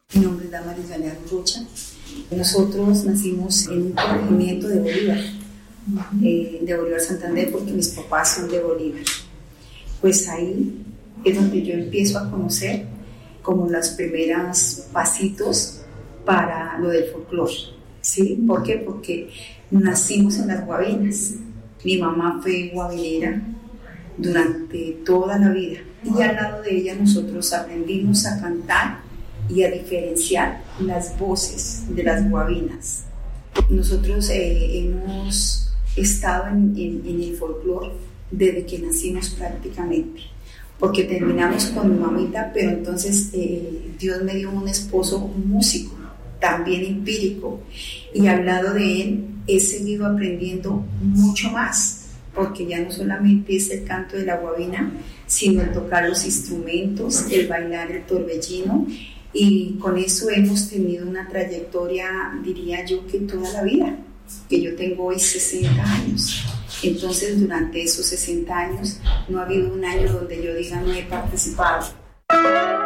Mi nombre es Damaris Galeano Rocha. Nosotros nacimos en un corregimiento de Bolívar Santander, porque mis papás son de Bolívar. Pues ahí es donde yo empiezo a conocer como los primeros pasitos para lo del folclore, ¿sí? ¿Por qué? Porque nacimos en las guabinas. Mi mamá fue guabinera durante toda la vida y al lado de ella nosotros aprendimos a cantar y a diferenciar las voces de las guabinas. Nosotros hemos estado en el folclore desde que nacimos prácticamente, porque terminamos con mi mamita, pero entonces Dios me dio un esposo, un músico, también empírico, y al lado de él he seguido aprendiendo mucho más, porque ya no solamente es el canto de la guabina, sino el tocar los instrumentos, el bailar el torbellino, y con eso hemos tenido una trayectoria, diría yo, que toda la vida, que yo tengo hoy 60 años. Entonces, durante esos 60 años no ha habido un año donde yo diga no he participado.